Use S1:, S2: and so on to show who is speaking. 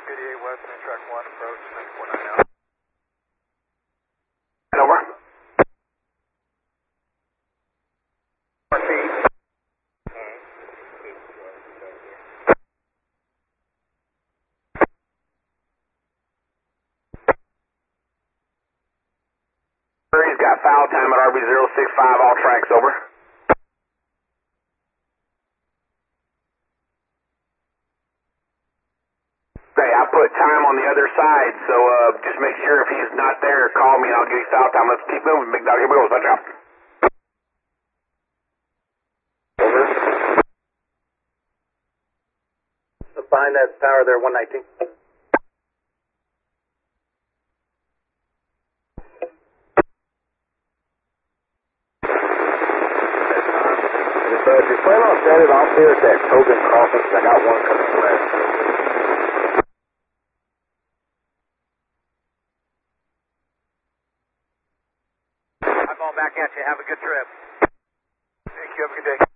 S1: 88 West, main track 1, approach 949 now.
S2: Over. He's got foul time at RB065, all tracks over. Okay, I put time on the other side, so just make sure if he's not there, call me and I'll give you foul time. Let's keep moving, big dog. Here we go, touch out.
S1: Over. Find that power there, 119. So if you plan on standing off here at that Tobin crossing, I got one coming west. I'll call back at you. Have a good trip. Thank you. Have a good day.